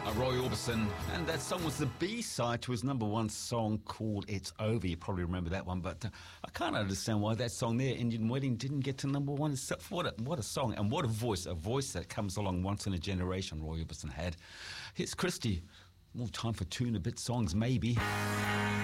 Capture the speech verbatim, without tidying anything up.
Uh, Roy Orbison, and that song was the B-side to his number one song called It's Over. You probably remember that one, but uh, I can't understand why that song there, Indian Wedding, didn't get to number one itself. What a, what a song, and what a voice, a voice that comes along once in a generation, Roy Orbison had. Here's Christy. More time for two and a bit songs, maybe.